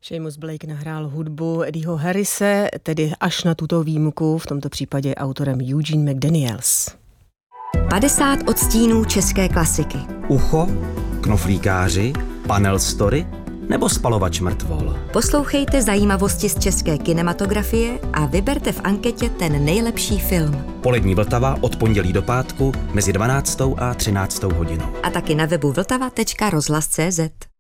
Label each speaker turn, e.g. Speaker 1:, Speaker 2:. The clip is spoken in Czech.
Speaker 1: Seamus Blake nahrál hudbu Eddieho Harrise, tedy až na tuto výjimku, v tomto případě autorem Eugene McDaniels.
Speaker 2: 50 odstínů české klasiky.
Speaker 3: Ucho, Knoflíkáři, Panel Story nebo Spalovač mrtvol.
Speaker 2: Poslouchejte zajímavosti z české kinematografie a vyberte v anketě ten nejlepší film.
Speaker 3: Polední Vltava od pondělí do pátku mezi 12. a 13. hodinou.
Speaker 2: A taky na webu vltava.rozhlas.cz.